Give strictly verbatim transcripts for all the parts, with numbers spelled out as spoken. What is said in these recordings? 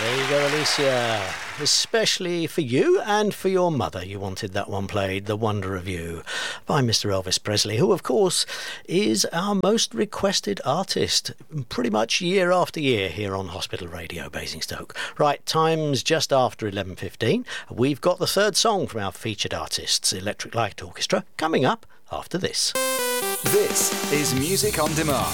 There you go, Alicia. Especially for you and for your mother. You wanted that one played, The Wonder of You, by Mister Elvis Presley, who, of course, is our most requested artist pretty much year after year here on Hospital Radio Basingstoke. Right, time's just after eleven fifteen. We've got the third song from our featured artists, Electric Light Orchestra, coming up after this. This is Music on Demand.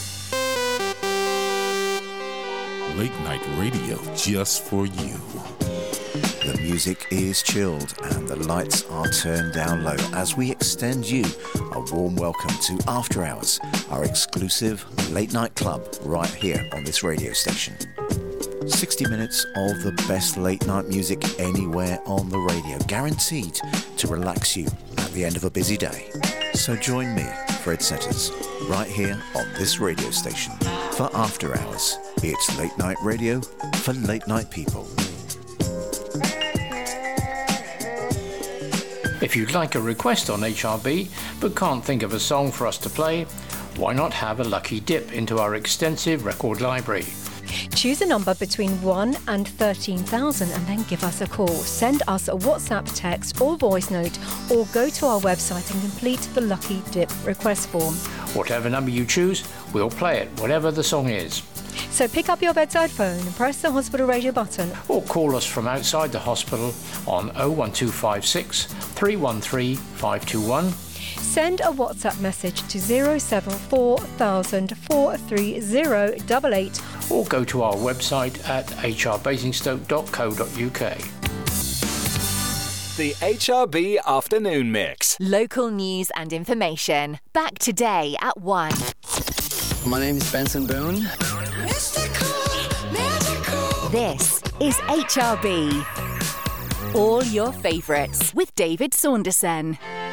Late night radio just for you. The music is chilled and the lights are turned down low as we extend you a warm welcome to After Hours, our exclusive late night club right here on this radio station. sixty minutes of the best late night music anywhere on the radio, guaranteed to relax you at the end of a busy day. So join me, Fred Setters, right here on this radio station for After Hours. It's late night radio for late night people. If you'd like a request on H R B but can't think of a song for us to play, why not have a lucky dip into our extensive record library? Choose a number between one and thirteen thousand and then give us a call. Send us a WhatsApp text or voice note or go to our website and complete the Lucky Dip request form. Whatever number you choose, we'll play it, whatever the song is. So pick up your bedside phone and press the hospital radio button. Or call us from outside the hospital on oh one two five six, three one three, five two one. Send a WhatsApp message to zero seven four thousand, four three zero eight eight. Or go to our website at h r basingstoke dot co dot u k. The H R B Afternoon Mix. Local news and information. Back today at one. My name is Benson Boone. Mystical, magical. This is H R B. All your favourites with David Saunderson.